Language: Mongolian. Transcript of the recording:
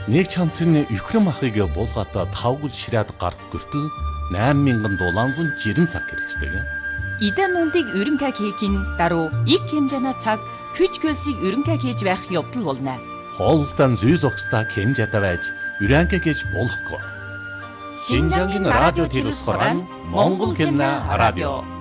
Нэг чанцны өхрөм ахыг буулгата 5 гүл ширээд гарах хүртэл 8000 дулаанлан жирэн цаг хэрэгждэг. Идэн нундыг өрөнкаг хийхин даруй их хэмжээний цаг күч хөлсийг өрөнкаг хийж байх явдал болно. Хоолтон зүй зогсдаа хэмжээтэй байж өрөнкаг хийж болохгүй. Шинжангийн радио телевизээр Монгол кино радио